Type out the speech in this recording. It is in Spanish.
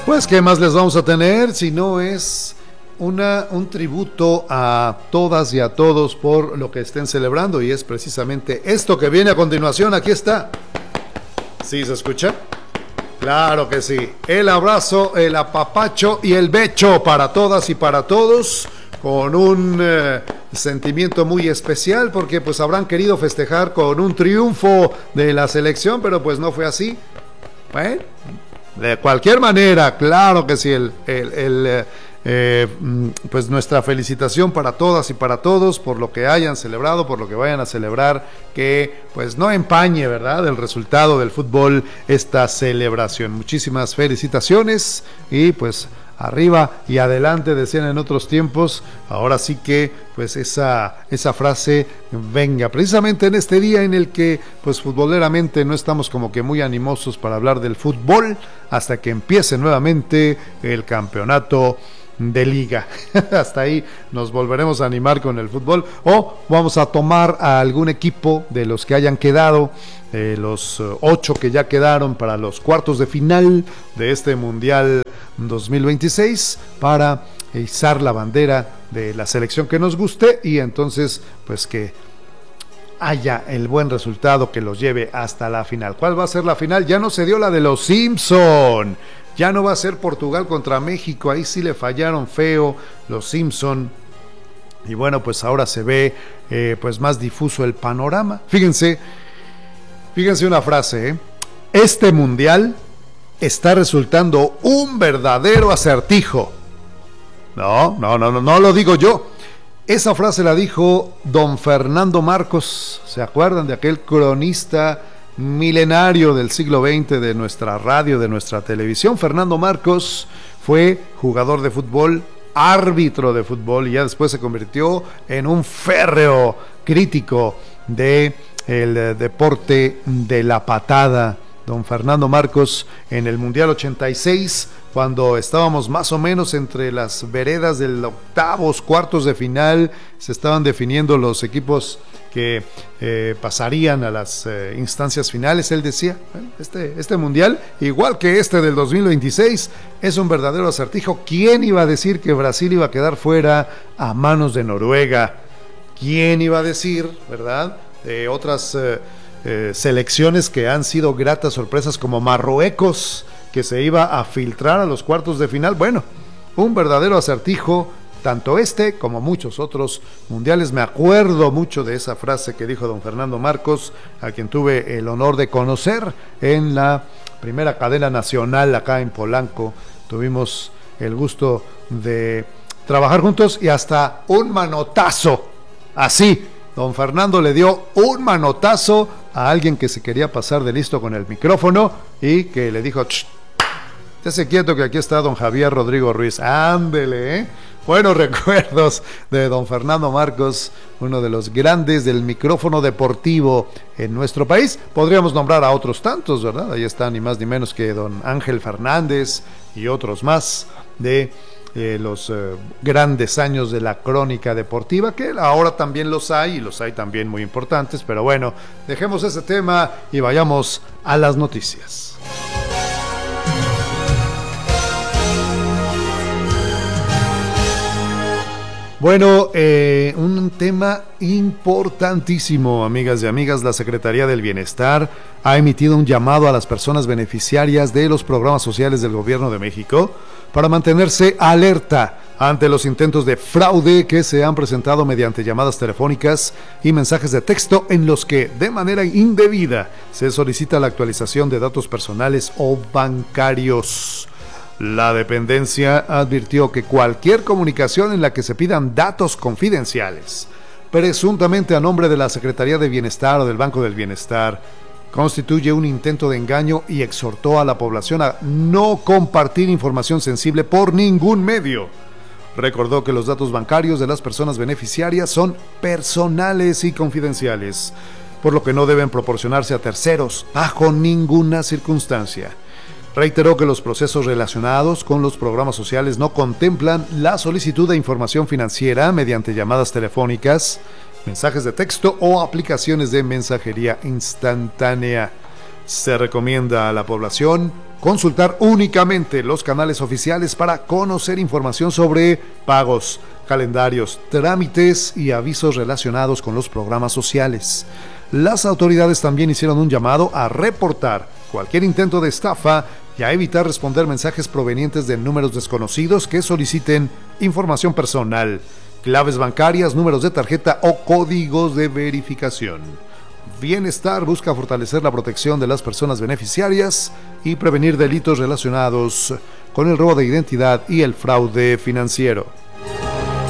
Pues, ¿qué más les vamos a tener si no es un tributo a todas y a todos por lo que estén celebrando? Y es precisamente esto que viene a continuación. Aquí está. ¿Sí se escucha? Claro que sí. El abrazo, el apapacho y el becho para todas y para todos, con un sentimiento muy especial, porque pues habrán querido festejar con un triunfo de la selección, pero pues no fue así. Bueno, de cualquier manera, claro que sí, pues nuestra felicitación para todas y para todos por lo que hayan celebrado, por lo que vayan a celebrar, que pues no empañe, ¿verdad?, el resultado del fútbol esta celebración. Muchísimas felicitaciones y pues arriba y adelante, decían en otros tiempos. Ahora sí que pues esa frase venga precisamente en este día en el que pues futboleramente no estamos como que muy animosos para hablar del fútbol hasta que empiece nuevamente el campeonato de liga. Hasta ahí nos volveremos a animar con el fútbol, o vamos a tomar a algún equipo de los que hayan quedado, los 8 que ya quedaron para los cuartos de final de este Mundial 2026, para izar la bandera de la selección que nos guste, y entonces pues que haya el buen resultado que los lleve hasta la final. ¿Cuál va a ser la final? Ya no se dio la de los Simpson. Ya no va a ser Portugal contra México, ahí sí le fallaron feo los Simpson. Y bueno, pues ahora se ve pues más difuso el panorama. Fíjense una frase, este mundial está resultando un verdadero acertijo. No lo digo yo. Esa frase la dijo don Fernando Marcos. ¿Se acuerdan de aquel cronista milenario del siglo XX de nuestra radio, de nuestra televisión? Fernando Marcos fue jugador de fútbol, árbitro de fútbol, y ya después se convirtió en un férreo crítico de el deporte de la patada. Don Fernando Marcos, en el Mundial 86, cuando estábamos más o menos entre las veredas del octavos, cuartos de final, se estaban definiendo los equipos que pasarían a las instancias finales, él decía, bueno, este mundial, igual que este del 2026, es un verdadero acertijo. ¿Quién iba a decir que Brasil iba a quedar fuera a manos de Noruega? ¿Quién iba a decir, verdad, de otras selecciones que han sido gratas sorpresas, como Marruecos, que se iba a filtrar a los cuartos de final? Bueno, un verdadero acertijo, tanto este como muchos otros mundiales. Me acuerdo mucho de esa frase que dijo don Fernando Marcos, a quien tuve el honor de conocer en la primera cadena nacional acá en Polanco. Tuvimos el gusto de trabajar juntos y hasta un manotazo, así, don Fernando le dio un manotazo a alguien que se quería pasar de listo con el micrófono y que le dijo: estése quieto, que aquí está don Javier Rodrigo Ruiz. Ándele, ¿eh? Buenos recuerdos de don Fernando Marcos, uno de los grandes del micrófono deportivo en nuestro país. Podríamos nombrar a otros tantos, ¿verdad? Ahí están ni más ni menos que don Ángel Fernández y otros más de los grandes años de la crónica deportiva, que ahora también los hay, y los hay también muy importantes. Pero bueno, dejemos ese tema y vayamos a las noticias. Bueno, un tema importantísimo, amigas y amigas. La Secretaría del Bienestar ha emitido un llamado a las personas beneficiarias de los programas sociales del Gobierno de México para mantenerse alerta ante los intentos de fraude que se han presentado mediante llamadas telefónicas y mensajes de texto en los que de manera indebida se solicita la actualización de datos personales o bancarios. La dependencia advirtió que cualquier comunicación en la que se pidan datos confidenciales, presuntamente a nombre de la Secretaría de Bienestar o del Banco del Bienestar, constituye un intento de engaño, y exhortó a la población a no compartir información sensible por ningún medio. Recordó que los datos bancarios de las personas beneficiarias son personales y confidenciales, por lo que no deben proporcionarse a terceros bajo ninguna circunstancia. Reiteró que los procesos relacionados con los programas sociales no contemplan la solicitud de información financiera mediante llamadas telefónicas, mensajes de texto o aplicaciones de mensajería instantánea. Se recomienda a la población consultar únicamente los canales oficiales para conocer información sobre pagos, calendarios, trámites y avisos relacionados con los programas sociales. Las autoridades también hicieron un llamado a reportar cualquier intento de estafa y a evitar responder mensajes provenientes de números desconocidos que soliciten información personal, claves bancarias, números de tarjeta o códigos de verificación. Bienestar busca fortalecer la protección de las personas beneficiarias y prevenir delitos relacionados con el robo de identidad y el fraude financiero.